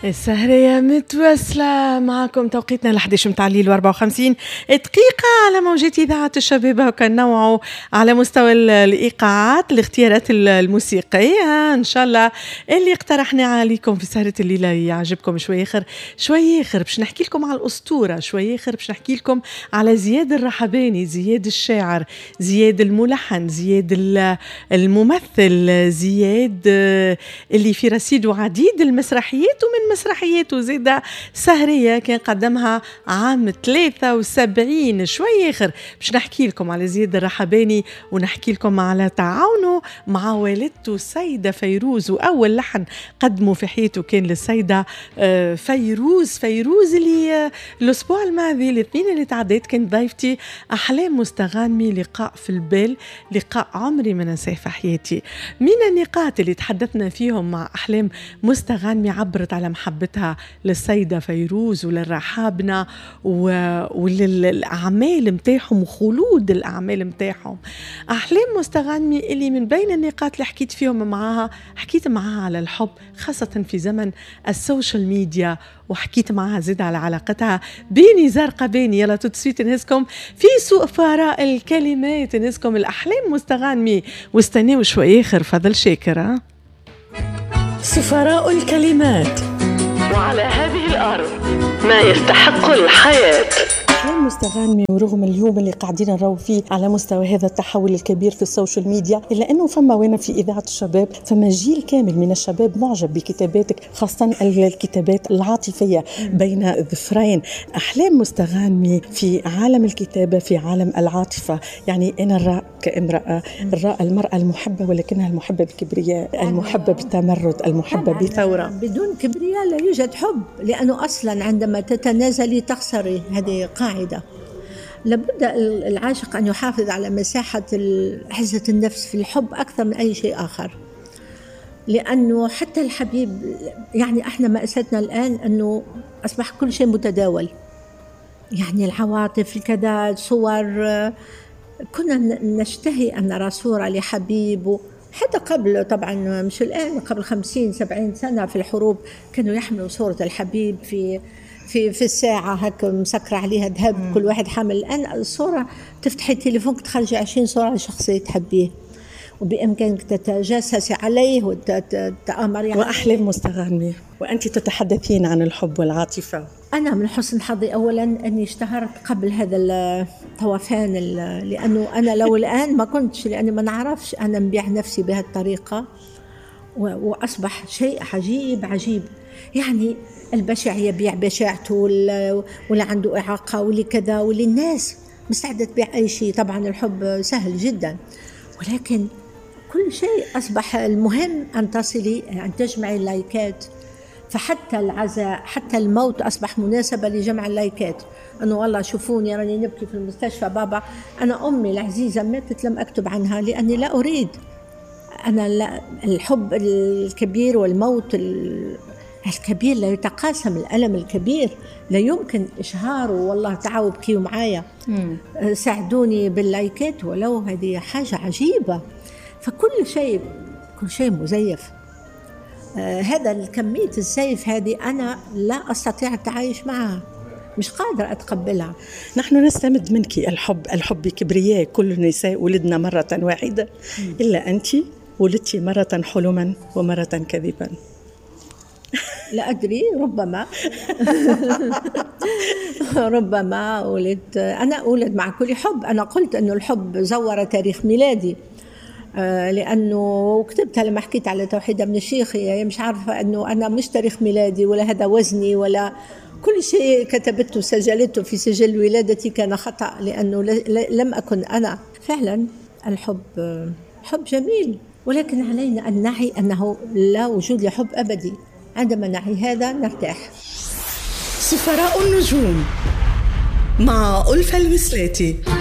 السهرية متواصلة معكم، توقيتنا ل11 متاع الليل و54 دقيقة على موجات إذاعة الشباب. وكان نوعه على مستوى الإيقاعات الاختيارات الموسيقية إن شاء الله اللي اقترحنا عليكم في سهرة الليلة يعجبكم شوي آخر شوي آخر. باش نحكي لكم على الأسطورة شوي آخر، باش نحكي لكم على زياد الرحباني، زياد الشاعر، زياد الملحن، زياد الممثل، زياد اللي في رصيده عديد المسرحيات، ومن مسرحياته زيادة سهرية كان قدمها عام 73 شوي آخر. باش نحكي لكم على زياد الرحباني ونحكي لكم على تعاونه مع والدته سيدة فيروز، وأول لحن قدمه في حياته كان للسيدة فيروز اللي الأسبوع الماضي الاثنين اللي تعديت كانت ضيفتي أحلام مستغانمي، لقاء في البال، لقاء عمري ما ننساه في حياتي. من النقاط اللي تحدثنا فيهم مع أحلام مستغانمي عبرت على محبتها للسيدة فيروز وللرحابنة وللأعمال متاعهم وخلود الأعمال متاعهم. أحلام مستغانمي اللي من بين النقاط اللي حكيت فيهم معها، حكيت معها على الحب خاصة في زمن السوشيال ميديا، وحكيت معها زيد على علاقتها بيني زرقباني. يلا تتسويت نهزكم في سفراء الكلمات، نهزكم الأحلام مستغانمي واستناو شوي آخر. فضل شاكر. سفراء الكلمات. وعلى هذه الأرض ما يستحق الحياة. أحلام مستغانمي، ورغم اليوم اللي قاعدين نروا فيه على مستوى هذا التحول الكبير في السوشيال ميديا، إلا أنه فما وانا في إذاعة الشباب فما جيل كامل من الشباب معجب بكتاباتك، خاصة الكتابات العاطفية بين الظفرين. أحلام مستغانمي في عالم الكتابة، في عالم العاطفة. يعني أنا الراء كامرأة، الراء المرأة المحبة، ولكنها المحبة بكبرياء، المحبة بالتمرد، المحبة بثورة. بدون كبرياء لا يوجد حب، لأنه أصلا عندما تتنازلي تخسري. هذه قاعدة. لابد العاشق أن يحافظ على مساحة عزة النفس في الحب أكثر من أي شيء آخر، لأنه حتى الحبيب، يعني إحنا مأساتنا الآن أنه أصبح كل شيء متداول، يعني العواطف الكذا، صور. كنا نشتهي أن نرى صورة لحبيب، حتى قبل طبعا مش الآن، قبل 50-70 سنة في الحروب كانوا يحملوا صورة الحبيب في الساعة هكا مسكرة عليها ذهب، كل واحد حامل. الآن الصورة تفتحي تليفونك تخرجي 20 صورة لشخصية تحبيه، وبإمكانك تتجسسي عليه وتتآمري عليه. وأحلام مستغانمي، وأنت تتحدثين عن الحب والعاطفة. أنا من حسن حظي أولا أني اشتهرت قبل هذا الطوفان، لأنه أنا لو الآن ما كنتش، لأني ما نعرفش أنا نبيع نفسي بهذه الطريقة، وأصبح شيء عجيب. يعني البشع يبيع بشاعته، ولا عنده إعاقة، واللي كذا، واللي الناس مستعدة تبيع أي شيء. طبعا الحب سهل جدا، ولكن كل شيء أصبح المهم أن تصلي، أن تجمعي اللايكات. فحتى العزاء، حتى الموت أصبح مناسبة لجمع اللايكات. أنه والله شوفوني راني نبكي في المستشفى، بابا أنا أمي العزيزة ماتت لم أكتب عنها لأني لا أريد. أنا لا، الحب الكبير والموت الكبير لا يتقاسم، الألم الكبير لا يمكن إشهاره. والله تعالوا بكيوا معايا، ساعدوني باللايكات، ولو هذه حاجة عجيبة. فكل شيء مزيف. هذا الكمية الزيف هذه أنا لا أستطيع التعايش معها، مش قادرة أتقبلها. نحن نستمد منك الحب بكبرياء. كل النساء ولدنا مرة واحدة، إلا أنت ولدتي مرة حلما ومرة كذبا. لا أدري، ربما ولدت. أنا أولد مع كل حب. أنا قلت أنه الحب زور تاريخ ميلادي، لأنه كتبتها لما حكيت على توحيدة بن الشيخ. هي مش عارفة أنه أنا مش تاريخ ميلادي، ولا هذا وزني، ولا كل شيء كتبته سجلته في سجل ولادتي كان خطأ، لأنه لم أكن أنا. فعلا الحب حب جميل، ولكن علينا أن نعي أنه لا وجود لحب أبدي. عندما نعي هذا نرتاح. سفراء النجوم مع ألفة الوسلاتي.